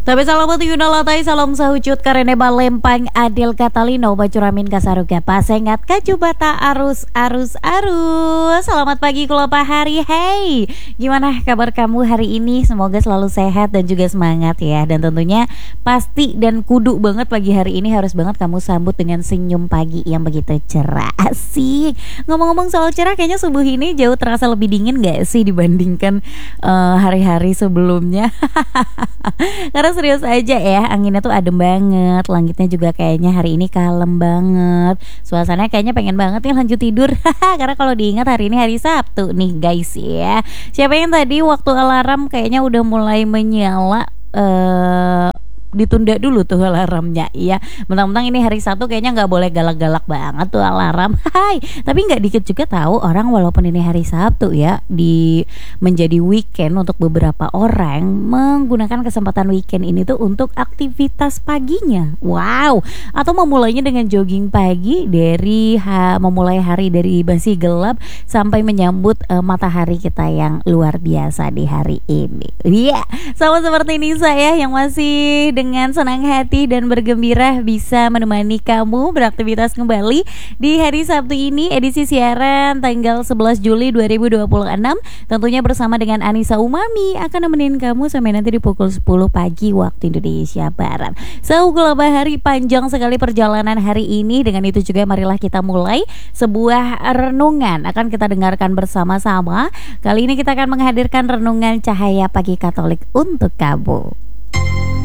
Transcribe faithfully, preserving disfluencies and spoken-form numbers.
Tapi salam buat Yuna Latai, salam sahucut karene balempang Adil Katalino bacuramin kasaruga pasengat kacubata arus arus arus. Selamat pagi kula pahari. Hey, gimana kabar kamu hari ini? Semoga selalu sehat dan juga semangat ya. Dan tentunya pasti dan kudu banget pagi hari ini harus banget kamu sambut dengan senyum pagi yang begitu cerah. Asik. Ngomong-ngomong soal cerah, kayaknya subuh ini jauh terasa lebih dingin gak sih dibandingkan uh, hari-hari sebelumnya? Karena serius aja ya, anginnya tuh adem banget, langitnya juga kayaknya hari ini kalem banget, suasananya kayaknya pengen banget nih lanjut tidur. Karena kalau diingat hari ini hari Sabtu nih guys ya. Siapa yang tadi waktu alarm kayaknya udah mulai menyala, uh, ditunda dulu tuh alarmnya ya. Mentang-mentang ini hari Sabtu kayaknya nggak boleh galak-galak banget tuh alarm. Hai, tapi nggak dikit juga tahu orang walaupun ini hari Sabtu ya, di menjadi weekend untuk beberapa orang menggunakan kesempatan weekend ini tuh untuk aktivitas paginya. Wow, atau memulainya dengan jogging pagi dari ha, memulai hari dari masih gelap sampai menyambut uh, matahari kita yang luar biasa di hari ini. Iya, yeah. Sama seperti Nisa ya yang masih dengan senang hati dan bergembira bisa menemani kamu beraktivitas kembali di hari Sabtu ini, edisi siaran tanggal sebelas Juli dua ribu dua puluh enam. Tentunya bersama dengan Anissa Umami akan nemenin kamu sampai nanti di pukul sepuluh pagi waktu Indonesia Barat. So, gula bahari panjang sekali perjalanan hari ini. Dengan itu juga marilah kita mulai sebuah renungan akan kita dengarkan bersama-sama. Kali ini kita akan menghadirkan renungan Cahaya Pagi Katolik untuk kamu.